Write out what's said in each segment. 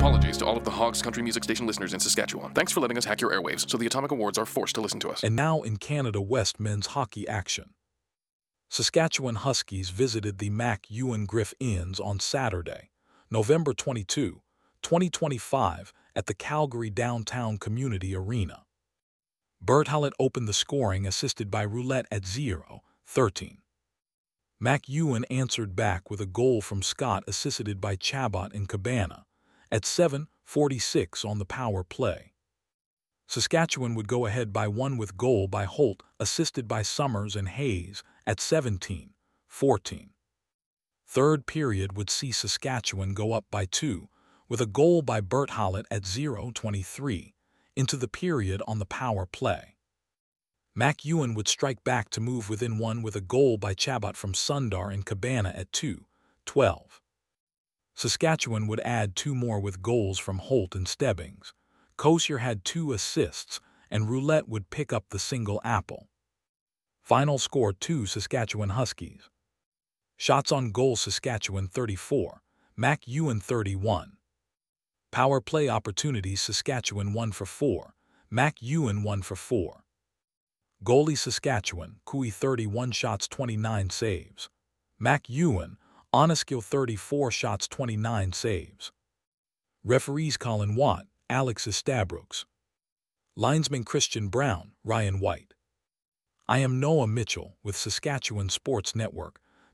apologies to all of the Hogs Country Music Station listeners in Saskatchewan. Thanks for letting us hack your airwaves so the Atomic Awards are forced to listen to us. And now in Canada West men's hockey action. Saskatchewan Huskies visited the MacEwan Griff Inns on Saturday, November 22, 2025, at the Calgary Downtown Community Arena. Bert Hallett opened the scoring, assisted by Roulette at 0-13. MacEwan answered back with a goal from Scott, assisted by Chabot and Cabana, at 7:46 on the power play. Saskatchewan would go ahead by 1 with goal by Holt, assisted by Summers and Hayes, at 17-14. Third period would see Saskatchewan go up by 2, with a goal by Bert Hallett at 0:23, into the period on the power play. MacEwan would strike back to move within 1 with a goal by Chabot from Sundar and Cabana at 2:12. Saskatchewan would add 2 more with goals from Holt and Stebbings. Kosier had 2 assists, and Roulette would pick up the single apple. Final score 2 Saskatchewan Huskies. Shots on goal Saskatchewan 34, MacEwan 31. Power play opportunities Saskatchewan 1 for 4, MacEwan 1 for 4. Goalie Saskatchewan, Cooey 31 shots 29 saves. MacEwan, Oneskill 34 shots 29 saves. Referees Colin Watt, Alex Estabrooks. Linesman Christian Brown, Ryan White. I am Noah Mitchell with Saskatchewan Sports Network,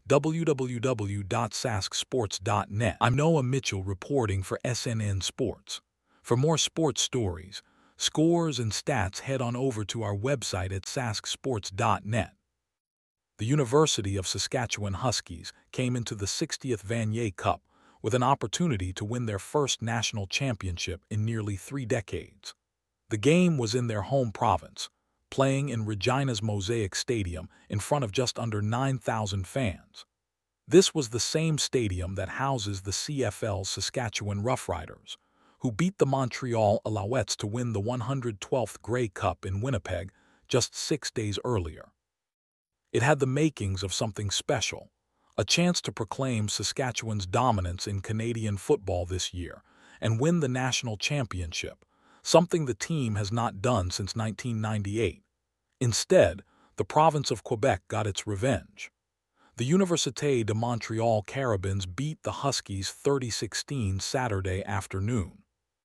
www.sasksports.net. I'm Noah Mitchell reporting for SNN Sports. For more sports stories, scores, and stats, head on over to our website at sasksports.net. The University of Saskatchewan Huskies came into the 60th Vanier Cup with an opportunity to win their first national championship in nearly 3 decades. The game was in their home province, playing in Regina's Mosaic Stadium in front of just under 9,000 fans. This was the same stadium that houses the CFL's Saskatchewan Roughriders, who beat the Montreal Alouettes to win the 112th Grey Cup in Winnipeg just 6 days earlier. It had the makings of something special, a chance to proclaim Saskatchewan's dominance in Canadian football this year and win the national championship, something the team has not done since 1998. Instead, the province of Quebec got its revenge. The Université de Montréal Carabins beat the Huskies 30-16 Saturday afternoon.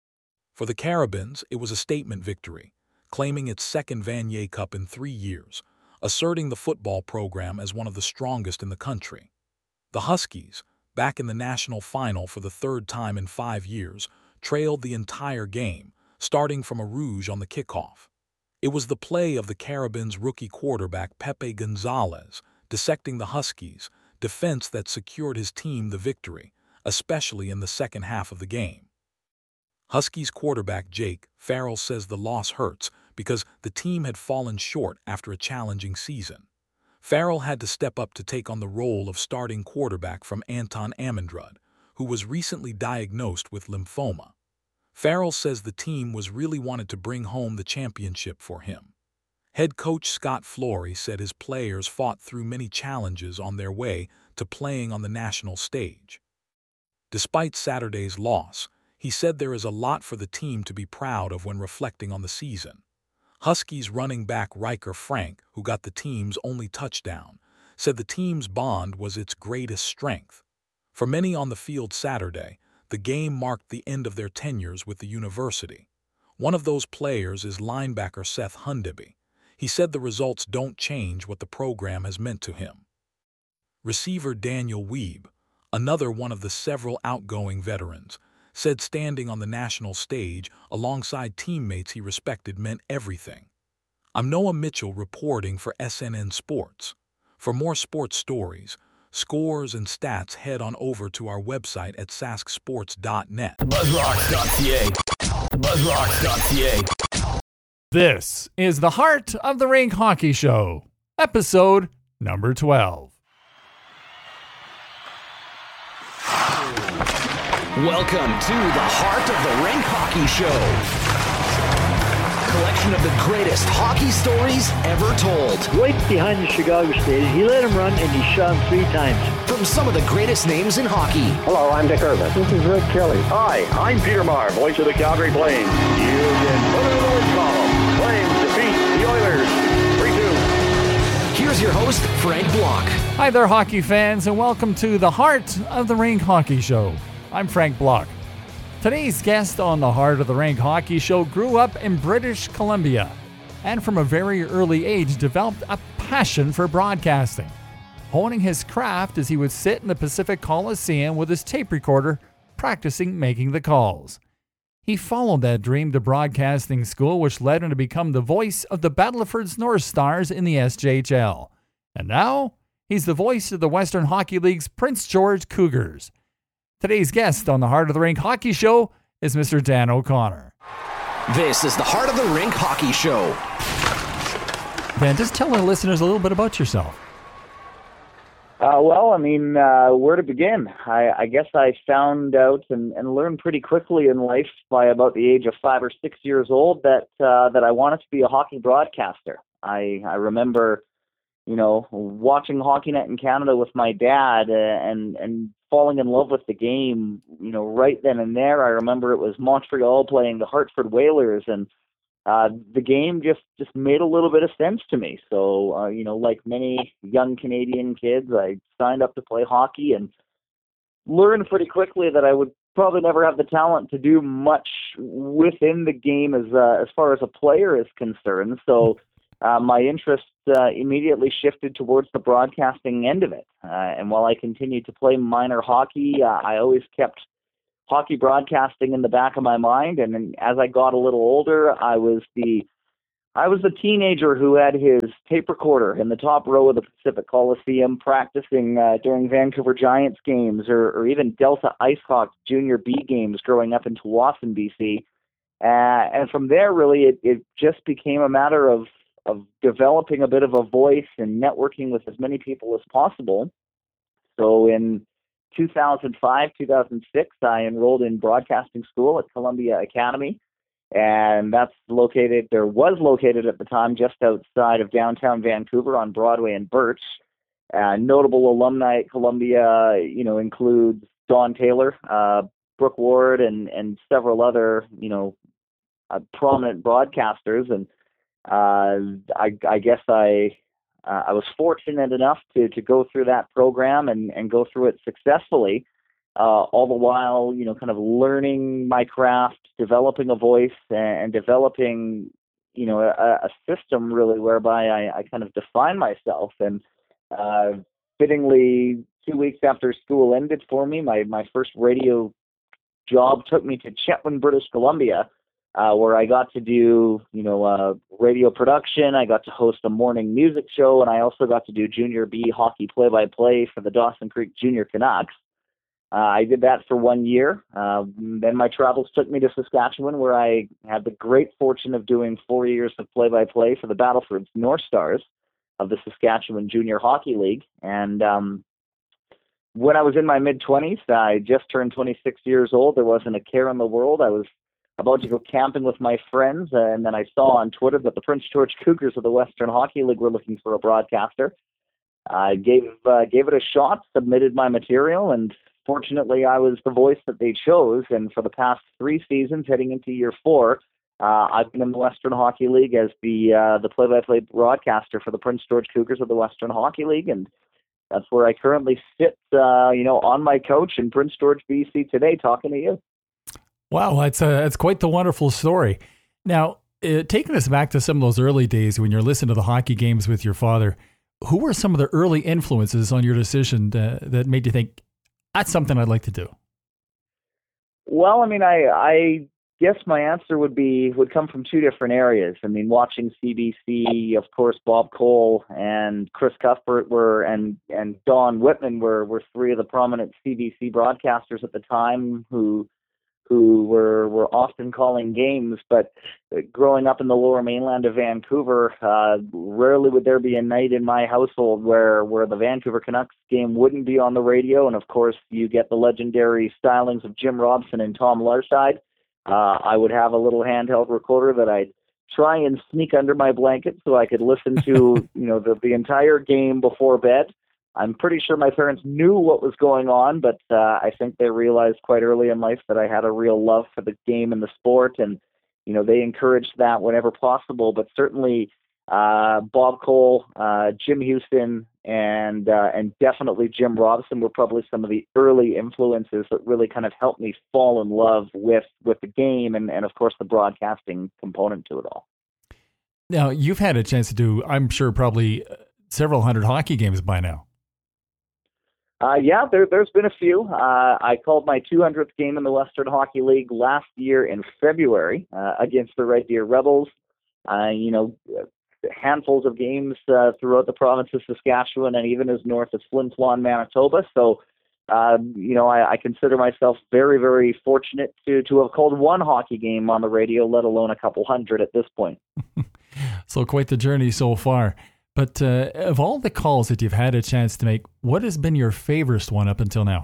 For the Carabins, it was a statement victory, claiming its second Vanier Cup in 3 years, asserting the football program as one of the strongest in the country. The Huskies, back in the national final for the 3rd time in 5 years, trailed the entire game, starting from a rouge on the kickoff. It was the play of the Carabins' rookie quarterback Pepe Gonzalez, dissecting the Huskies' defense that secured his team the victory, especially in the second half of the game. Huskies quarterback Jake Farrell says the loss hurts because the team had fallen short after a challenging season. Farrell had to step up to take on the role of starting quarterback from Anton Amundrud, who was recently diagnosed with lymphoma. Farrell says the team was really wanted to bring home the championship for him. Head coach Scott Flory said his players fought through many challenges on their way to playing on the national stage. Despite Saturday's loss, he said there is a lot for the team to be proud of when reflecting on the season. Huskies running back Riker Frank, who got the team's only touchdown, said the team's bond was its greatest strength. For many on the field Saturday, the game marked the end of their tenures with the university. One of those players is linebacker Seth Hundeby. He said the results don't change what the program has meant to him. Receiver Daniel Weeb, another one of the several outgoing veterans, said standing on the national stage alongside teammates he respected meant everything. I'm Noah Mitchell reporting for SNN Sports. For more sports stories, scores, and stats, head on over to our website at sasksports.net. Buzzrocks.ca. Buzzrocks.ca. This is the Heart of the Rink Hockey Show, episode number 12. Welcome to the Heart of the Rink Hockey Show. collection of the greatest hockey stories ever told. Right behind the Chicago Stadium. He let him run and he shot him 3 times. From some of the greatest names in hockey. Hello, I'm Dick Irvin. This is Rick Kelly. Hi, I'm Peter Maher, voice of the Calgary Flames. You've been put in the win column. Flames defeat the Oilers 3-2. Here's your host, Frank Block. Hi there, hockey fans, and welcome to the Heart of the Rink Hockey Show. I'm Frank Block. Today's guest on the Heart of the Rink Hockey Show grew up in British Columbia and from a very early age developed a passion for broadcasting, honing his craft as he would sit in the Pacific Coliseum with his tape recorder practicing making the calls. He followed that dream to broadcasting school, which led him to become the voice of the Battleford's North Stars in the SJHL. And now, he's the voice of the Western Hockey League's Prince George Cougars. Today's guest on the Heart of the Rink Hockey Show is Mr. Dan O'Connor. This is the Heart of the Rink Hockey Show. Dan, just tell our listeners a little bit about yourself. Where to begin? I guess I found out and learned pretty quickly in life by about the age of 5 or 6 years old that I wanted to be a hockey broadcaster. I remember, watching Hockey Net in Canada with my dad and falling in love with the game, right then and there. I remember it was Montreal playing the Hartford Whalers, and the game just made a little bit of sense to me. So, like many young Canadian kids, I signed up to play hockey and learned pretty quickly that I would probably never have the talent to do much within the game as far as a player is concerned. So my interest immediately shifted towards the broadcasting end of it. And while I continued to play minor hockey, I always kept hockey broadcasting in the back of my mind. And then as I got a little older, I was the teenager who had his tape recorder in the top row of the Pacific Coliseum practicing during Vancouver Giants games or even Delta IceHawks Junior B games growing up in Tsawwassen, BC. And from there, really, it just became a matter of developing a bit of a voice and networking with as many people as possible. So in 2005, 2006, I enrolled in broadcasting school at Columbia Academy, and was located at the time just outside of downtown Vancouver on Broadway and Birch. Notable alumni at Columbia, includes Don Taylor, Brooke Ward, and several other, prominent broadcasters. And I guess I was fortunate enough to go through that program and go through it successfully, all the while, kind of learning my craft, developing a voice, and developing, a system really whereby I kind of define myself. And fittingly, 2 weeks after school ended for me, my first radio job took me to Chetwynd, British Columbia, where I got to do, radio production. I got to host a morning music show, and I also got to do Junior B hockey play-by-play for the Dawson Creek Junior Canucks. I did that for 1 year. Then my travels took me to Saskatchewan, where I had the great fortune of doing 4 years of play-by-play for the Battleford's North Stars of the Saskatchewan Junior Hockey League. And when I was in my mid-20s, I just turned 26 years old. There wasn't a care in the world. I was about to go camping with my friends, and then I saw on Twitter that the Prince George Cougars of the Western Hockey League were looking for a broadcaster. I gave it a shot, submitted my material, and fortunately I was the voice that they chose. And for the past 3 seasons, heading into year 4, I've been in the Western Hockey League as the play-by-play broadcaster for the Prince George Cougars of the Western Hockey League, and that's where I currently sit, on my couch in Prince George, BC today, talking to you. Wow, it's quite the wonderful story. Now, taking us back to some of those early days when you're listening to the hockey games with your father, who were some of the early influences on your decision that made you think, that's something I'd like to do? Well, I guess my answer would come from 2 different areas. Watching CBC, of course, Bob Cole and Chris Cuthbert and Don Whitman were 3 of the prominent CBC broadcasters at the time who were often calling games. But growing up in the Lower Mainland of Vancouver, rarely would there be a night in my household where the Vancouver Canucks game wouldn't be on the radio. And of course, you get the legendary stylings of Jim Robson and Tom Larside. I would have a little handheld recorder that I'd try and sneak under my blanket so I could listen to, the entire game before bed. I'm pretty sure my parents knew what was going on, but I think they realized quite early in life that I had a real love for the game and the sport, and they encouraged that whenever possible. But certainly Bob Cole, Jim Houston, and definitely Jim Robson were probably some of the early influences that really kind of helped me fall in love with the game and of course the broadcasting component to it all. Now, you've had a chance to do, I'm sure, probably several hundred hockey games by now. Yeah, there's been a few. I called my 200th game in the Western Hockey League last year in February against the Red Deer Rebels. Handfuls of games throughout the province of Saskatchewan and even as north as Flin Flon, Manitoba. So, I consider myself very, very fortunate to have called one hockey game on the radio, let alone a couple hundred at this point. So quite the journey so far. But of all the calls that you've had a chance to make, what has been your favorite one up until now?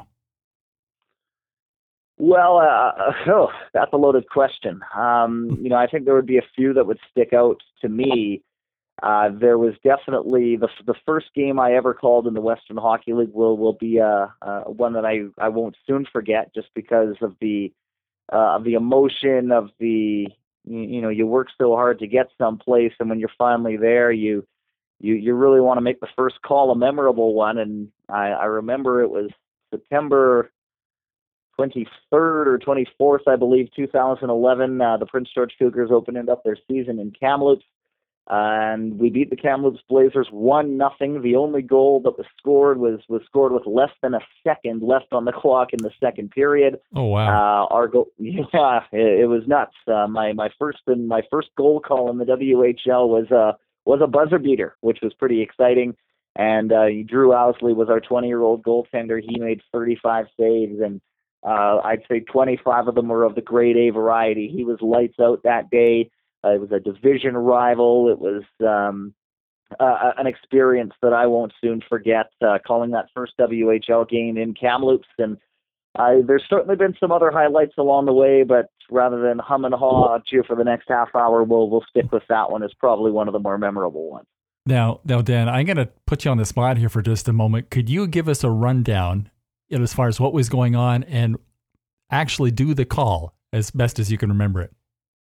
Well, that's a loaded question. I think there would be a few that would stick out to me. There was definitely the first game I ever called in the Western Hockey League will be one that I won't soon forget, just because of the emotion of the you work so hard to get someplace, and when you're finally there, you really want to make the first call a memorable one. And I remember it was September 23rd or 24th, I believe, 2011. The Prince George Cougars opened up their season in Kamloops, and we beat the Kamloops Blazers 1-0. The only goal that was scored was scored with less than a second left on the clock in the second period. Oh wow! Our goal, yeah, it was nuts. My first goal call in the WHL was a buzzer beater, which was pretty exciting. And Drew Owsley was our 20-year-old goaltender. He made 35 saves, and I'd say 25 of them were of the grade A variety. He was lights out that day. It was a division rival. It was an experience that I won't soon forget, calling that first WHL game in Kamloops. And there's certainly been some other highlights along the way, but rather than hum and haw at you for the next half hour, we'll stick with that one as probably one of the more memorable ones. Now, Dan, I'm going to put you on the spot here for just a moment. Could you give us a rundown as far as what was going on and actually do the call as best as you can remember it?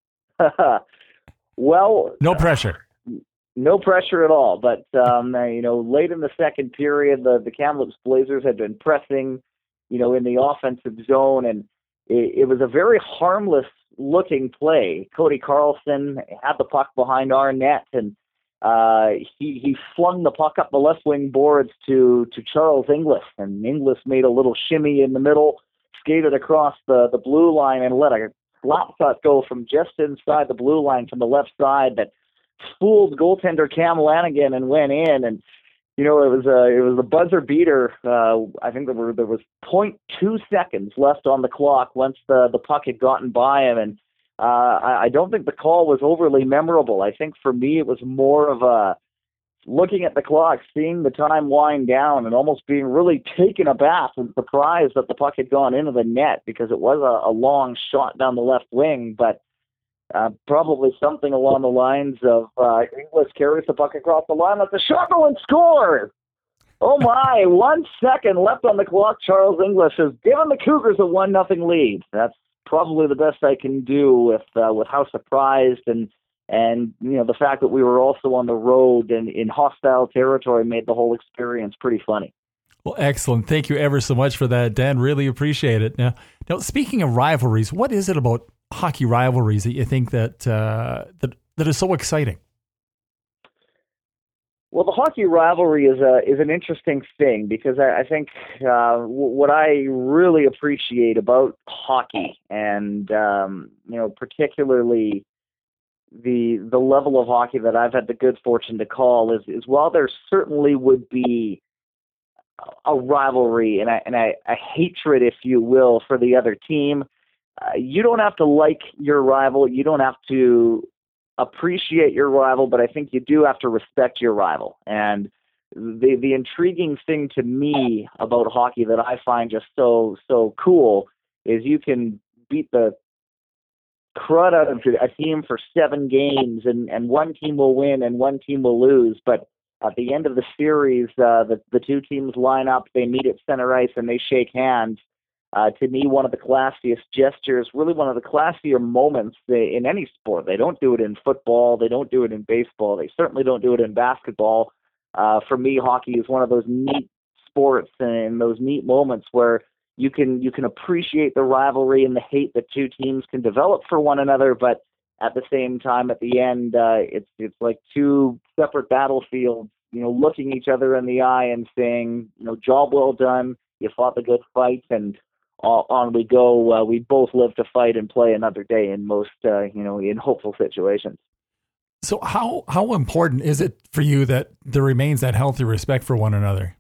Well, no pressure. No pressure at all. But, late in the second period, the Kamloops Blazers had been pressing, in the offensive zone, and it was a very harmless looking play. Cody Carlson had the puck behind our net, and he flung the puck up the left wing boards to Charles Inglis, and Inglis made a little shimmy in the middle, skated across the blue line, and let a slap shot go from just inside the blue line from the left side that fooled goaltender Cam Lanigan and went in. And it was a buzzer beater. I think there was 0.2 seconds left on the clock once the puck had gotten by him, and I don't think the call was overly memorable. I think for me it was more of a looking at the clock, seeing the time wind down, and almost being really taken aback and surprised that the puck had gone into the net, because it was a long shot down the left wing, but probably something along the lines of Inglis carries the puck across the line, let the shot go and scores. Oh my, 1 second left on the clock. Charles Inglis has given the Cougars a 1-0 lead. That's probably the best I can do with how surprised and the fact that we were also on the road and in hostile territory made the whole experience pretty funny. Well, excellent. Thank you ever so much for that, Dan. Really appreciate it. Now, speaking of rivalries, what is it about hockey rivalries that you think that is so exciting? Well, the hockey rivalry is an interesting thing, because I think what I really appreciate about hockey, and particularly the level of hockey that I've had the good fortune to call, is while there certainly would be a rivalry and a hatred, if you will, for the other team, you don't have to like your rival. You don't have to appreciate your rival, but I think you do have to respect your rival. And the intriguing thing to me about hockey that I find just so cool is you can beat the crud out of a team for 7 games, and one team will win and one team will lose. But at the end of the series, the two teams line up, they meet at center ice, and they shake hands. To me, one of the classiest gestures, really one of the classier moments in any sport. They don't do it in football. They don't do it in baseball. They certainly don't do it in basketball. For me, hockey is one of those neat sports and those neat moments where you can appreciate the rivalry and the hate that two teams can develop for one another, but at the same time, at the end, it's like two separate battlefields, looking each other in the eye and saying, job well done, you fought the good fight, and on we go. We both live to fight and play another day in most, in hopeful situations. So how important is it for you that there remains that healthy respect for one another?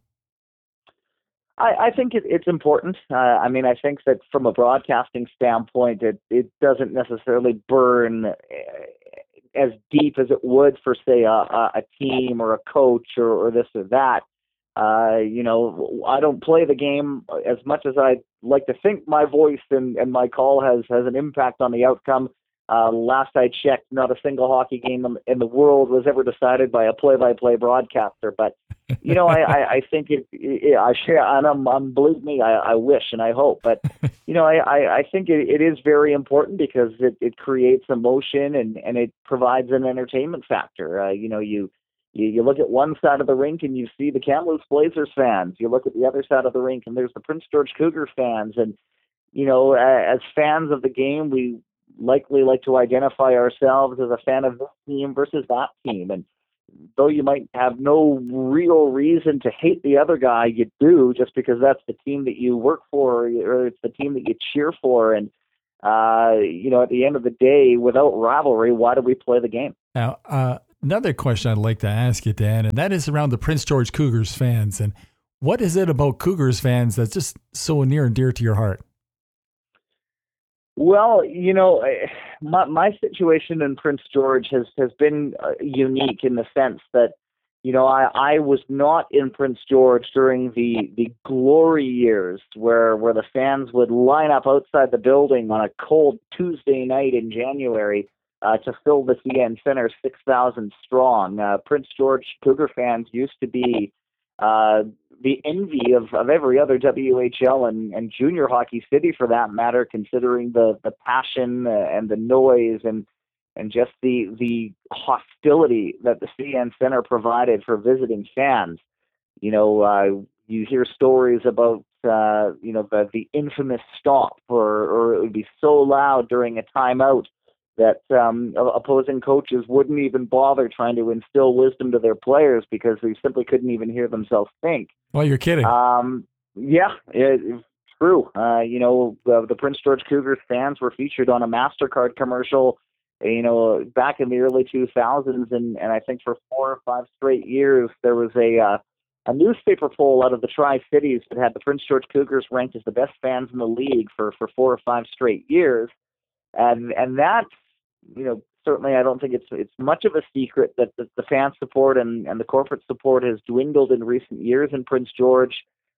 I think it's important. I think that from a broadcasting standpoint, it doesn't necessarily burn as deep as it would for, say, a team or a coach or this or that. I don't play the game as much as I'd like to think my voice and my call has an impact on the outcome. Last I checked, not a single hockey game in the world was ever decided by a play-by-play broadcaster. But, I think I share, and believe me, I wish and I hope. But, I think it is very important because it creates emotion and it provides an entertainment factor. You look at one side of the rink and you see the Kamloops Blazers fans. You look at the other side of the rink and there's the Prince George Cougar fans. And, as fans of the game, we likely like to identify ourselves as a fan of this team versus that team. And though you might have no real reason to hate the other guy, you do just because that's the team that you work for or it's the team that you cheer for. And, at the end of the day, without rivalry, why do we play the game? Now, another question I'd like to ask you, Dan, and that is around the Prince George Cougars fans. And what is it about Cougars fans that's just so near and dear to your heart? Well, my situation in Prince George has been unique in the sense that, I was not in Prince George during the glory years where the fans would line up outside the building on a cold Tuesday night in January to fill the CN Center 6,000 strong. Prince George Cougar fans used to be the envy of every other WHL and junior hockey city for that matter, considering the passion and the noise and just the hostility that the CN Center provided for visiting fans. You hear stories about the infamous stop or it would be so loud during a timeout that opposing coaches wouldn't even bother trying to instill wisdom to their players because they simply couldn't even hear themselves think. Well, you're kidding. Yeah, it's true. The Prince George Cougars fans were featured on a MasterCard commercial, back in the early 2000s, and I think for 4 or 5 straight years there was a newspaper poll out of the Tri-Cities that had the Prince George Cougars ranked as the best fans in the league for 4 or 5 straight years. And that, certainly I don't think it's much of a secret that the fan support and the corporate support has dwindled in recent years in Prince George.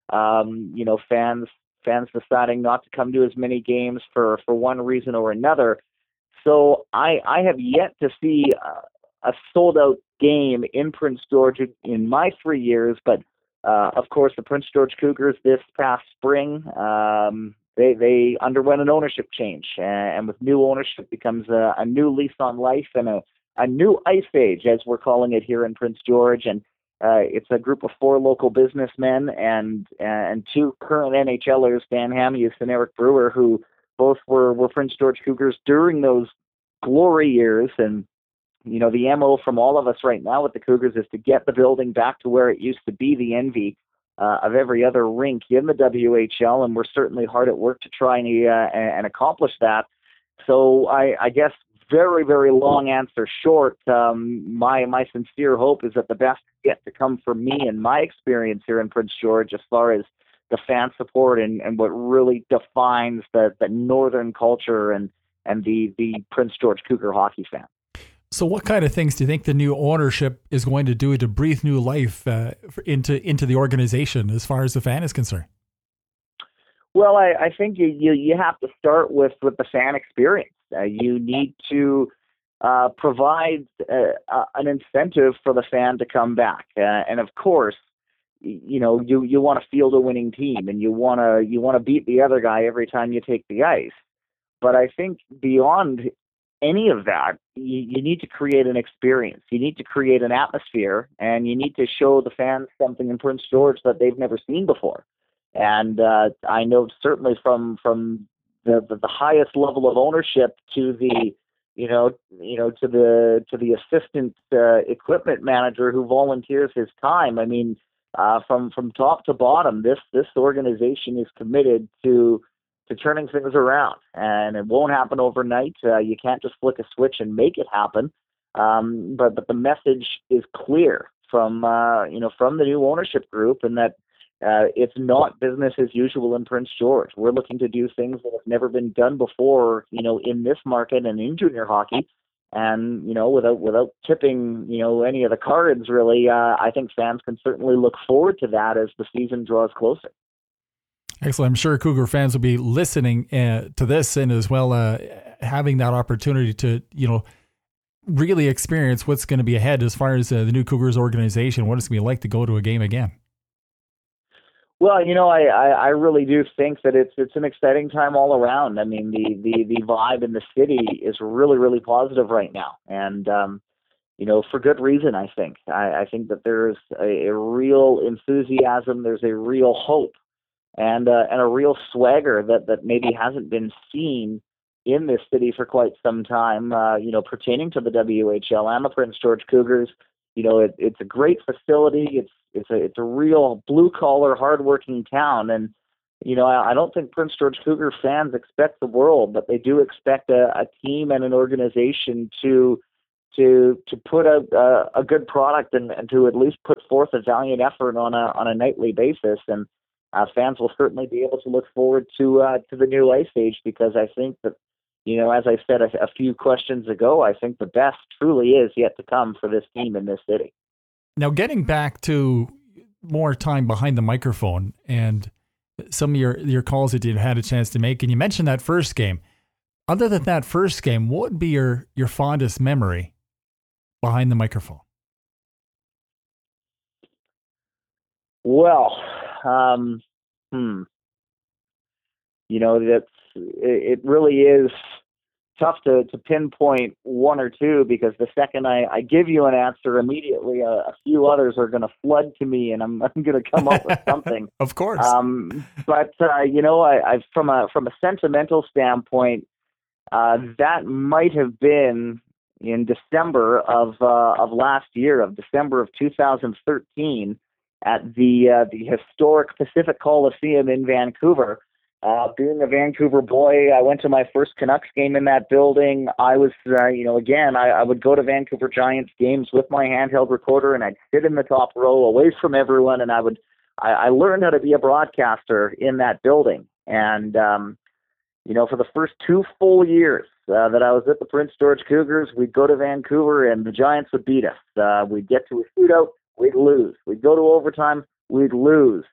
Fans deciding not to come to as many games for one reason or another. So I have yet to see a sold-out game in Prince George in my 3 years, but of course the Prince George Cougars this past spring, They underwent an ownership change, and with new ownership becomes a new lease on life and a new ice age, as we're calling it here in Prince George. And it's a group of 4 local businessmen and 2 current NHLers, Dan Hamius and Eric Brewer, who both were Prince George Cougars during those glory years. And the MO from all of us right now with the Cougars is to get the building back to where it used to be, the envy of every other rink in the WHL, and we're certainly hard at work to try and accomplish that. So I guess very, very long answer short, my sincere hope is that the best is yet to come for me and my experience here in Prince George as far as the fan support and what really defines the northern culture and the Prince George Cougar hockey fan. So what kind of things do you think the new ownership is going to do to breathe new life into the organization as far as the fan is concerned? Well, I think you have to start with the fan experience. You need to provide an incentive for the fan to come back. And of course, you want to field a winning team, and you want to beat the other guy every time you take the ice. But I think beyond any of that, you need to create an experience. You need to create an atmosphere, and you need to show the fans something in Prince George that they've never seen before. And I know certainly from the highest level of ownership to the to the assistant equipment manager who volunteers his time. I mean, from top to bottom, this organization is committed to turning things around, and it won't happen overnight. You can't just flick a switch and make it happen. But the message is clear from the new ownership group, and that it's not business as usual in Prince George. We're looking to do things that have never been done before, in this market and in junior hockey. And, without tipping, any of the cards, really, I think fans can certainly look forward to that as the season draws closer. Excellent. I'm sure Cougar fans will be listening to this, and as well having that opportunity to, really experience what's going to be ahead as far as the new Cougars organization, what it's going to be like to go to a game again. Well, I really do think that it's an exciting time all around. I mean, the vibe in the city is really, really positive right now. And, for good reason, I think. I think that there's a real enthusiasm, there's a real hope, and a real swagger that maybe hasn't been seen in this city for quite some time, pertaining to the WHL and the Prince George Cougars. It's a great facility. It's a real blue collar, hardworking town, and I don't think Prince George Cougar fans expect the world, but they do expect a team and an organization to put out a good product and to at least put forth a valiant effort on a nightly basis. And fans will certainly be able to look forward to the new ice age, because I think that, as I said a few questions ago, I think the best truly is yet to come for this team in this city. Now, getting back to more time behind the microphone and some of your calls that you had a chance to make, and you mentioned that first game. Other than that first game, what would be your fondest memory behind the microphone? Well, it really is tough to pinpoint one or two, because the second I give you an answer, immediately a few others are going to flood to me, and I'm going to come up with something. Of course. But I from a sentimental standpoint, that might have been in December of last year, of December of 2013, at the historic Pacific Coliseum in Vancouver. Being a Vancouver boy, I went to my first Canucks game in that building. I was, I would go to Vancouver Giants games with my handheld recorder, and I'd sit in the top row away from everyone, and I learned how to be a broadcaster in that building. And, for the first 2 full years that I was at the Prince George Cougars, we'd go to Vancouver and the Giants would beat us. We'd get to a shootout, we'd lose. We'd go to overtime, we'd lose.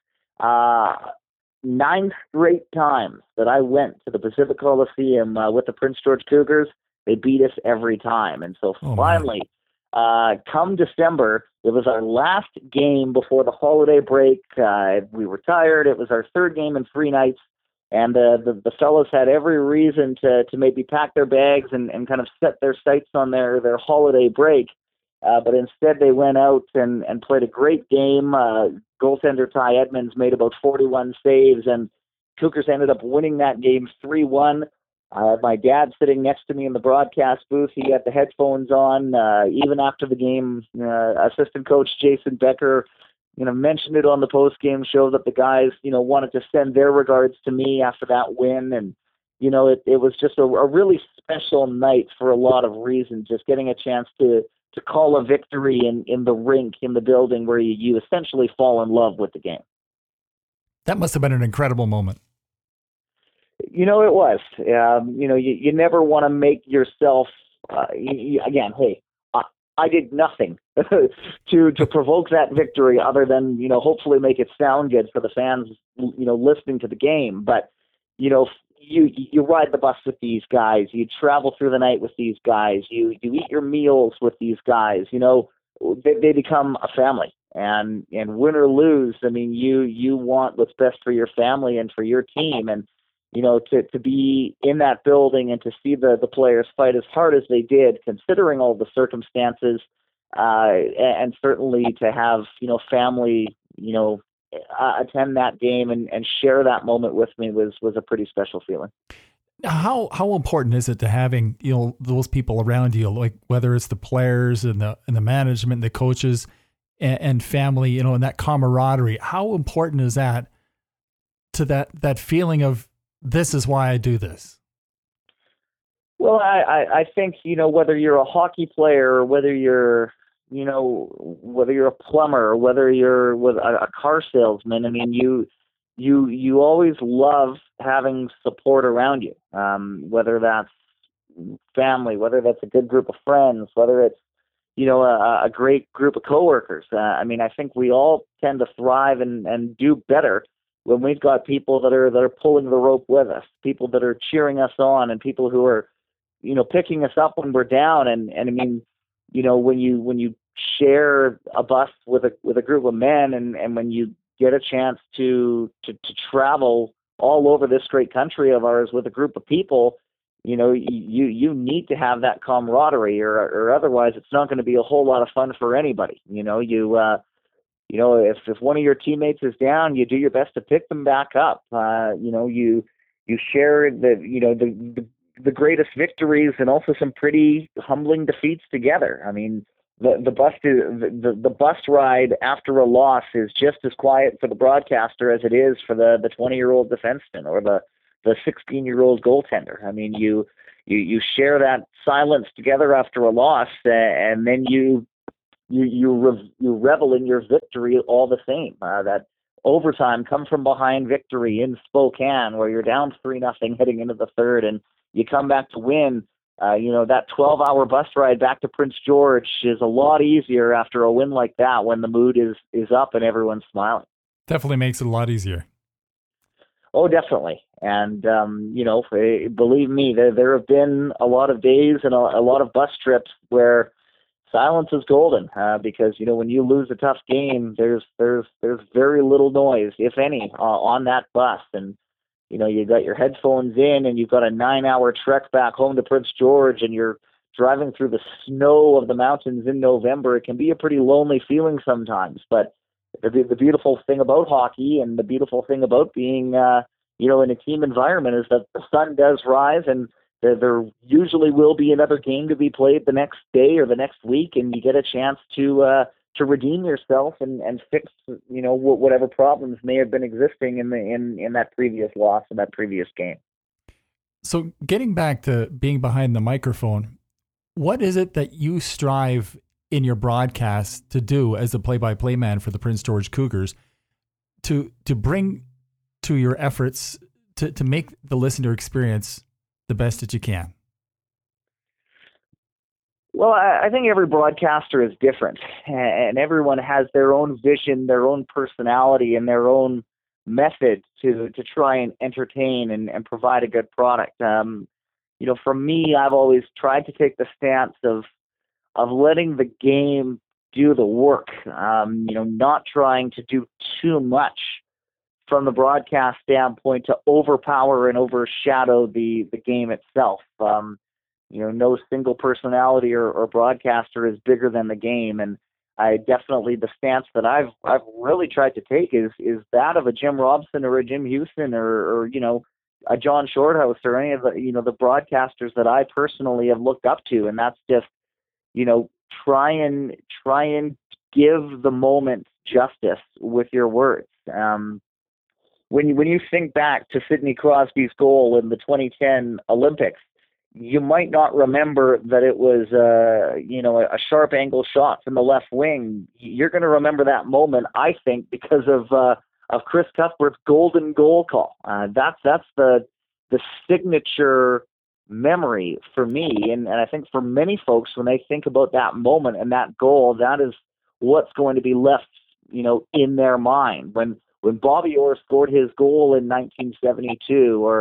9 straight times that I went to the Pacific Coliseum with the Prince George Cougars, they beat us every time. And so finally, come December, it was our last game before the holiday break. We were tired. It was our third game in 3 nights. And the fellows had every reason to maybe pack their bags and kind of set their sights on their holiday break. But instead they went out and played a great game. Goaltender Ty Edmonds made about 41 saves, and Cougars ended up winning that game 3-1. I had my dad sitting next to me in the broadcast booth. He had the headphones on. Even after the game, assistant coach Jason Becker, mentioned it on the post-game show that the guys, wanted to send their regards to me after that win. And, it was just a really special night for a lot of reasons, just getting a chance to call a victory in the rink, in the building where you essentially fall in love with the game. That must have been an incredible moment. It was. You never want to make yourself, again, hey, I did nothing to provoke that victory other than, hopefully make it sound good for the fans, listening to the game. But, you ride the bus with these guys, you travel through the night with these guys, you eat your meals with these guys. They become a family. And win or lose, I mean, you want what's best for your family and for your team. And to be in that building and to see the players fight as hard as they did, considering all the circumstances, and certainly to have family attend that game and share that moment with me was a pretty special feeling. How important is it to having those people around you, like whether it's the players and the management, and the coaches, and family, and that camaraderie? How important is that to that feeling of, this is why I do this? Well, I think whether you're a hockey player or whether you're a plumber or whether you're with a car salesman, I mean, you always love having support around you, whether that's family, whether that's a good group of friends, whether it's a great group of coworkers. I mean, I think we all tend to thrive and do better when we've got people that are pulling the rope with us, people that are cheering us on, and people who are picking us up when we're down. And I mean, when you share a bus with a group of men, and when you get a chance to travel all over this great country of ours with a group of people, you need to have that camaraderie, or otherwise it's not going to be a whole lot of fun for anybody. If one of your teammates is down, you do your best to pick them back up. You share the greatest victories and also some pretty humbling defeats together. I mean, the bus ride after a loss is just as quiet for the broadcaster as it is for the 20-year-old defenseman or the 16-year-old goaltender. I mean, you share that silence together after a loss, and then you revel in your victory all the same. That overtime come from behind victory in Spokane, where you're down 3-0 heading into the third, and you come back to win. That 12-hour bus ride back to Prince George is a lot easier after a win like that, when the mood is up and everyone's smiling. Definitely makes it a lot easier. Oh, definitely. And, believe me, there have been a lot of days and a lot of bus trips where silence is golden, because, when you lose a tough game, there's very little noise, if any, on that bus. And, you got your headphones in and you've got a 9-hour trek back home to Prince George, and you're driving through the snow of the mountains in November. It can be a pretty lonely feeling sometimes, but the beautiful thing about hockey and the beautiful thing about being, in a team environment is that the sun does rise, and there usually will be another game to be played the next day or the next week, and you get a chance to redeem yourself and fix, whatever problems may have been existing in that previous loss and that previous game. So getting back to being behind the microphone, what is it that you strive in your broadcast to do as the play-by-play man for the Prince George Cougars to bring to your efforts to make the listener experience the best that you can? Well, I think every broadcaster is different, and everyone has their own vision, their own personality, and their own method to try and entertain and provide a good product. For me, I've always tried to take the stance of letting the game do the work, not trying to do too much from the broadcast standpoint to overpower and overshadow the game itself. No single personality or broadcaster is bigger than the game, and the stance that I've really tried to take is that of a Jim Robson or a Jim Houston or a John Shorthouse or any of the broadcasters that I personally have looked up to, and that's just try and give the moment justice with your words. When you think back to Sidney Crosby's goal in the 2010 Olympics, you might not remember that it was a sharp angle shot from the left wing. You're going to remember that moment, I think, because of Chris Cuthbert's golden goal call. That's the signature memory for me, and I think for many folks, when they think about that moment and that goal, that is what's going to be left in their mind. When Bobby Orr scored his goal in 1972, or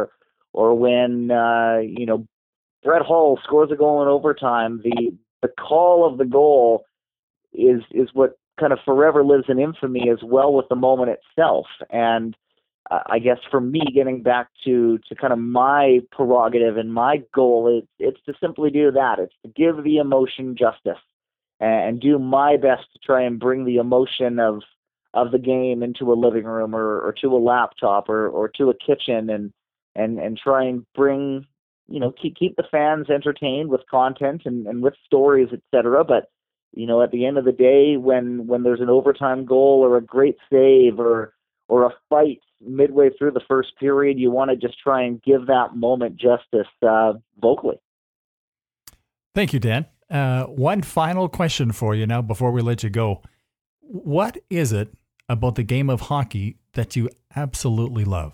or when Brett Hull scores a goal in overtime, the call of the goal is what kind of forever lives in infamy as well with the moment itself. And I guess for me, getting back to kind of my prerogative and my goal, it's to simply do that. It's to give the emotion justice and do my best to try and bring the emotion of the game into a living room or to a laptop or to a kitchen and try and bring, keep the fans entertained with content and with stories, etc. But, at the end of the day, when there's an overtime goal or a great save or a fight midway through the first period, you want to just try and give that moment justice vocally. Thank you, Dan. One final question for you now before we let you go. What is it about the game of hockey that you absolutely love?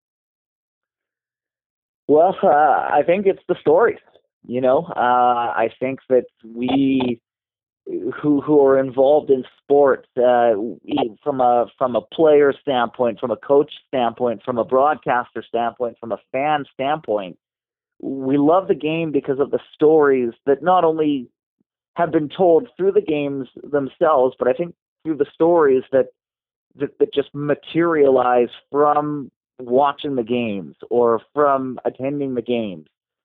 Well, I think it's the stories. I think that we who are involved in sports, from a player standpoint, from a coach standpoint, from a broadcaster standpoint, from a fan standpoint, we love the game because of the stories that not only have been told through the games themselves, but I think through the stories that just materialize from watching the games or from attending the games.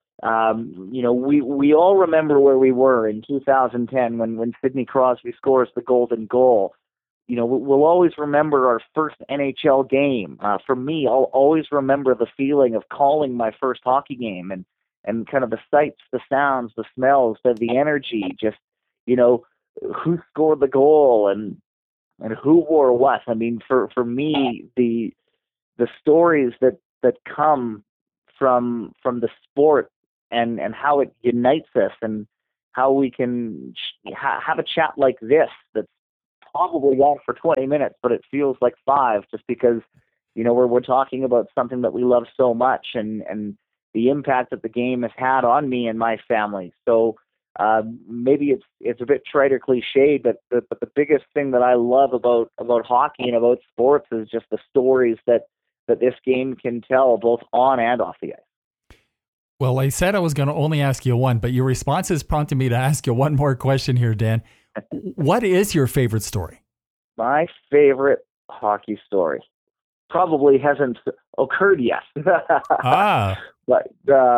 We all remember where we were in 2010 when Sidney Crosby scores the golden goal. We'll always remember our first NHL game. For me, I'll always remember the feeling of calling my first hockey game and kind of the sights, the sounds, the smells, the energy, just, who scored the goal and who wore what. I mean, for me, the stories that come from the sport and how it unites us and how we can have a chat like this that's probably on for 20 minutes, but it feels like 5 just because, we're talking about something that we love so much and the impact that the game has had on me and my family. So maybe it's a bit trite or cliche, but the biggest thing that I love about hockey and about sports is just the stories that this game can tell both on and off the ice. Well, I said I was going to only ask you one, but your response has prompted me to ask you one more question here, Dan. What is your favorite story? My favorite hockey story probably hasn't occurred yet. But,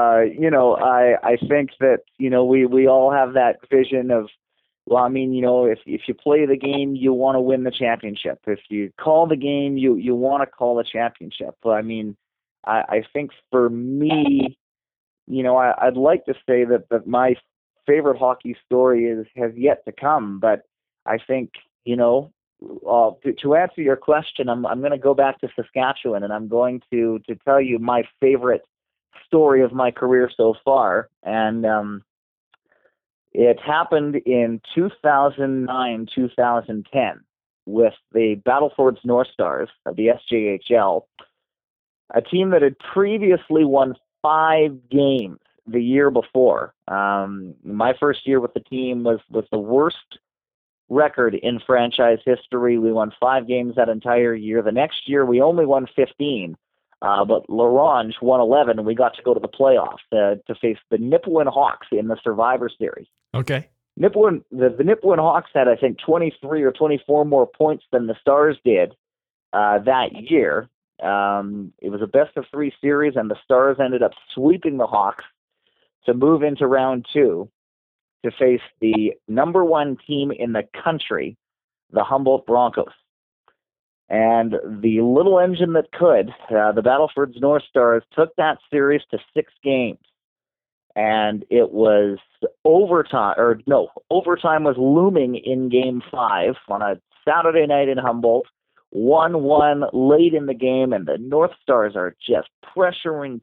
I think that, we all have that vision of, well, I mean, if you play the game, you want to win the championship. If you call the game, you want to call the championship. But, I mean, I think for me, I'd like to say that my favorite hockey story has yet to come. But I think, to answer your question, I'm going to go back to Saskatchewan, and I'm going to tell you my favorite story of my career so far. And it happened in 2009, 2010 with the Battlefords North Stars of the SJHL, a team that had previously won 5 games the year before. My first year with the team was the worst record in franchise history. We won 5 games that entire year. The next year, we only won 15. But L'Orange won 11, and we got to go to the playoffs to face the Nipawin Hawks in the Survivor Series. Okay. The Nipawin Hawks had, I think, 23 or 24 more points than the Stars did that year. It was a best-of-3 series, and the Stars ended up sweeping the Hawks to move into round 2 to face the number 1 team in the country, the Humboldt Broncos. And the little engine that could, the Battlefords North Stars, took that series to 6 games. And it was overtime was looming in Game 5 on a Saturday night in Humboldt. 1-1 late in the game, and the North Stars are just pressuring,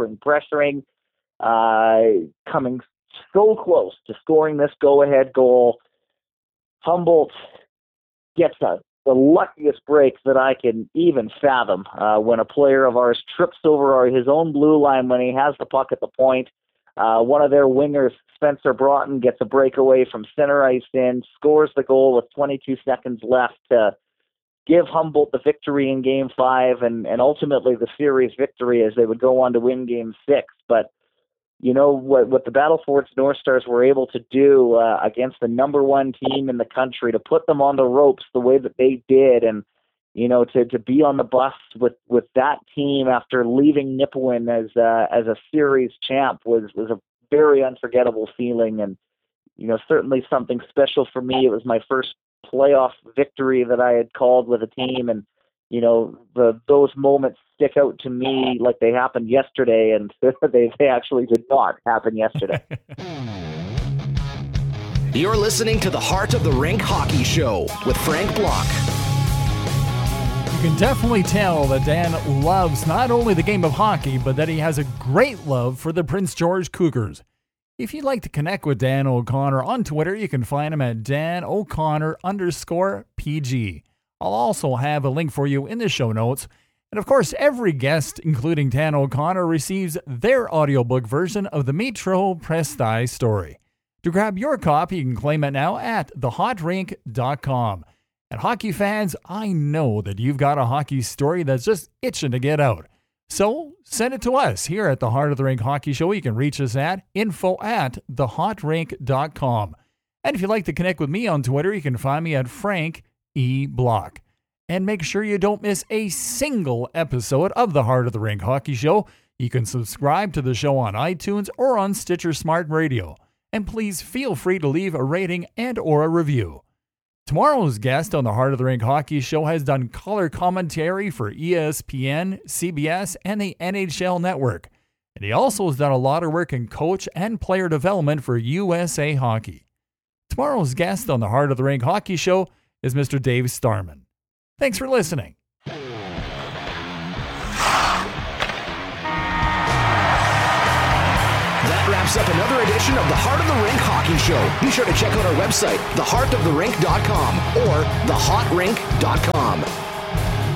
coming so close to scoring this go-ahead goal. Humboldt gets the luckiest break that I can even fathom when a player of ours trips over his own blue line when he has the puck at the point. One of their wingers, Spencer Broughton, gets a breakaway from center ice in, scores the goal with 22 seconds left to give Humboldt the victory in Game 5 and ultimately the series victory as they would go on to win Game 6. But you know what the Battle Forts North Stars were able to do against the number one team in the country, to put them on the ropes the way that they did, and you know, to be on the bus with that team after leaving Nipawin as a series champ was a very unforgettable feeling, and you know, certainly something special for me. It was my first playoff victory that I had called with a team, and you know, those moments stick out to me like they happened yesterday, and they actually did not happen yesterday. You're listening to the Heart of the Rink Hockey Show with Frank Block. You can definitely tell that Dan loves not only the game of hockey, but that he has a great love for the Prince George Cougars. If you'd like to connect with Dan O'Connor on Twitter, you can find him at DanO'Connor_PG. I'll also have a link for you in the show notes. And of course, every guest, including Dan O'Connor, receives their audiobook version of the Metro Presti story. To grab your copy, you can claim it now at thehotrink.com. And hockey fans, I know that you've got a hockey story that's just itching to get out. So send it to us here at the Heart of the Rink Hockey Show. You can reach us at info@thehotrink.com. And if you'd like to connect with me on Twitter, you can find me at Frank E. Block. And make sure you don't miss a single episode of the Heart of the Rink Hockey Show. You can subscribe to the show on iTunes or on Stitcher Smart Radio. And please feel free to leave a rating and or a review. Tomorrow's guest on the Heart of the Rink Hockey Show has done color commentary for ESPN, CBS, and the NHL Network. And he also has done a lot of work in coach and player development for USA Hockey. Tomorrow's guest on the Heart of the Rink Hockey Show is Mr. Dave Starman. Thanks for listening. That wraps up another edition of the Heart of the Rink Hockey Show. Be sure to check out our website, theheartoftherink.com or thehotrink.com.